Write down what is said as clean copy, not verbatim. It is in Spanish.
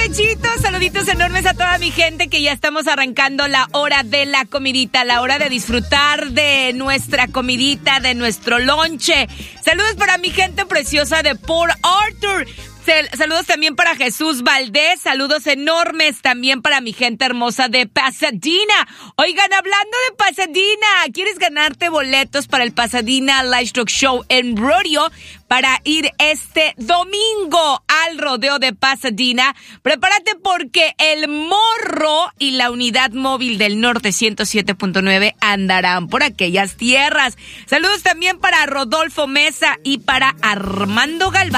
Bechitos, saluditos enormes a toda mi gente que ya estamos arrancando la hora de la comidita, la hora de disfrutar de nuestra comidita, de nuestro lonche. Saludos para mi gente preciosa de Port Arthur. Saludos también para Jesús Valdés, saludos enormes también para mi gente hermosa de Pasadena. Oigan, hablando de Pasadena, ¿quieres ganarte boletos para el Pasadena Livestock Show en Rodeo para ir este domingo al rodeo de Pasadena? Prepárate porque el Morro y la unidad móvil del Norte 107.9 andarán por aquellas tierras. Saludos también para Rodolfo Mesa y para Armando Galván.